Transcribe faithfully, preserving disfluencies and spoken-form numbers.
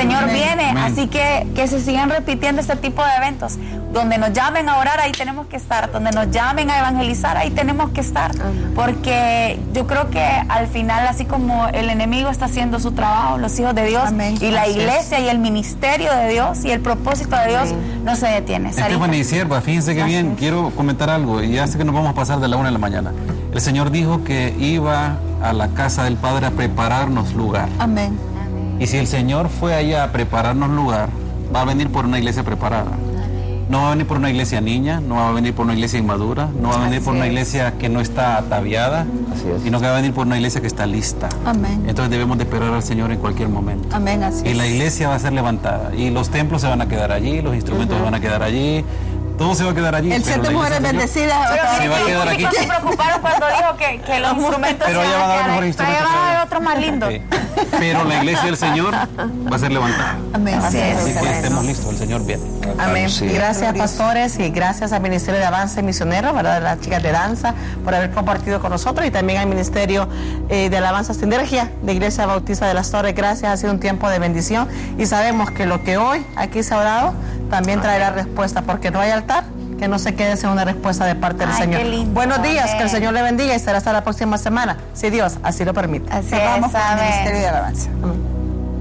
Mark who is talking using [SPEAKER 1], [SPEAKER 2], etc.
[SPEAKER 1] Señor
[SPEAKER 2] Amén.
[SPEAKER 1] viene,
[SPEAKER 2] Amén.
[SPEAKER 1] así que que se sigan repitiendo este tipo de eventos. Donde nos llamen a orar, ahí tenemos que estar. Donde nos llamen a evangelizar, ahí tenemos que estar. Amén. Porque yo creo que al final, así como el enemigo está haciendo su trabajo, los hijos de Dios, Amén. Y la iglesia y el ministerio de Dios y el propósito de Dios Amén. No se detiene.
[SPEAKER 3] Esteban y Sierva, fíjense que bien, quiero comentar algo, y ya sé que nos vamos a pasar de la una de la mañana. El Señor dijo que iba a la casa del Padre a prepararnos lugar.
[SPEAKER 2] Amén.
[SPEAKER 3] Y si el Señor fue allá a prepararnos lugar, va a venir por una iglesia preparada. No va a venir por una iglesia niña, no va a venir por una iglesia inmadura, no va a venir Así por una iglesia que no está ataviada, sino que va a venir por una iglesia que está lista.
[SPEAKER 2] Amén.
[SPEAKER 3] Entonces debemos de esperar al Señor en cualquier momento.
[SPEAKER 2] Amén, así
[SPEAKER 3] y la iglesia va a ser levantada, y los templos se van a quedar allí, los instrumentos uh-huh. se van a quedar allí, todo se va a quedar allí.
[SPEAKER 2] El set de mujeres bendecidas
[SPEAKER 3] se va a quedar aquí.
[SPEAKER 1] Se preocuparon cuando dijo que, que los instrumentos
[SPEAKER 3] pero
[SPEAKER 1] se
[SPEAKER 3] van a
[SPEAKER 1] quedar
[SPEAKER 3] mejores instrumentos.
[SPEAKER 1] Va a haber otros más lindos.
[SPEAKER 3] Sí. Pero la iglesia del Señor va a ser levantada.
[SPEAKER 2] Amén.
[SPEAKER 3] Así, Así que estemos listos, el Señor viene.
[SPEAKER 4] Amén. Sí. Gracias, pastores, y gracias al Ministerio de Avance Misionero, ¿verdad? De las chicas de danza, por haber compartido con nosotros, y también al Ministerio eh, de Alabanza Sinergia de Iglesia Bautista de las Torres. Gracias, ha sido un tiempo de bendición, y sabemos que lo que hoy aquí se ha orado también traerá respuesta, porque no hay altar que no se quede sin una respuesta de parte del
[SPEAKER 1] Ay,
[SPEAKER 4] Señor.
[SPEAKER 1] qué lindo.
[SPEAKER 4] Buenos días,
[SPEAKER 1] Amén.
[SPEAKER 4] que el Señor le bendiga, y será hasta la próxima semana, si Dios así lo permite.
[SPEAKER 1] Así
[SPEAKER 2] Cerramos
[SPEAKER 1] es,
[SPEAKER 2] con el
[SPEAKER 1] amén.
[SPEAKER 2] Ministerio de Alabanza.
[SPEAKER 4] Amén.